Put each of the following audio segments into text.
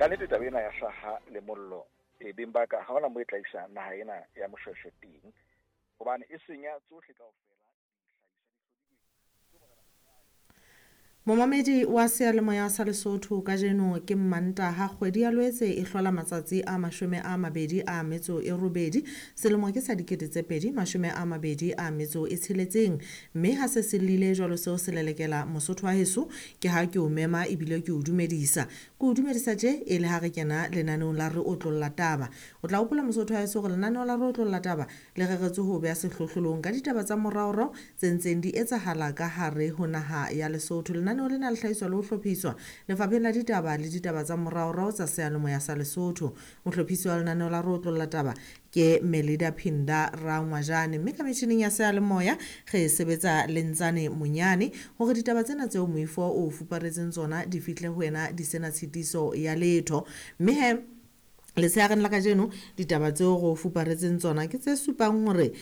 ka nnete taba ena ya hlaha le mollo beng ba ka ha hona mo e tlaisa naha ena ya moshweshwe teng hobane e senya tsohle kaofela Momamedi wa seyalemoya sa Lesotho kajeno ke Mantaha kgwedi ya Loetse e hlola matsatsi a 28 selemo ke sa 2026 mme ha se selile jwalo seo se lelekela Mosotho wa heso ke ha ke o mema ebile ke o dumedisa tje e le ha re kena lenaneong la re otlolla taba o tla hopola Mosotho wa heso gore lenaneong la re otlolla taba le reretswe ho beha sehlohlolong ka ditaba tsa moraorao tse ntseng di etsahala ka hare ho naha ya Lesotho. Lenaneo lena le hlahiswa le ho hlophiswa lefapheng la ditaba le ditaba tsa moraorao tsa seyalemoya sa Lesotho. Mohlopisi wa lenaneo la re otlolla taba ke Melida Phinda Rangwajane mme ka metjhineng ya seyalemoya re sebetsa Lenzane Monyane hore ditaba tsena tseo moifo o fuparetseng tsona di fihle ho wena di sena tshitiso ya letho mme he le seageng la kajeno ditaba tseo go fuparetseng tsona ke tse supang hore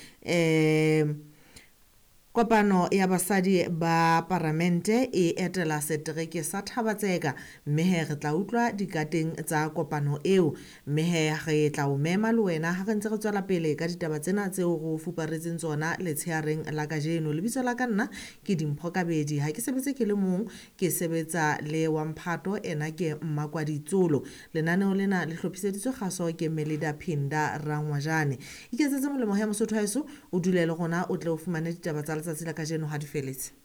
kopano ya basadi ba Paramente e etela setereke sa Thabatseka mme he re tla utlwa dikateng tsa kopano eo mme he re tla o mema le wena ha re ntse re tswela pele ka ditaba tsena tseo go fuparetseng tsona letsheareng la kajeno. Lebitso la ka nna ke Dimpho Kabedi ha ke sebetse ke le mong ke sebetsa le wa Mphato ena ke Mmakwadi Tsolo. Lenaneo lena le hlophiseditswe kgaso ke Melida Phinda Rangwajane. Iketsetse molemo ya Mosotho wa heso o dule le gona o tle o fumane ditaba tsa letsatsi la kajeno ha di feletse.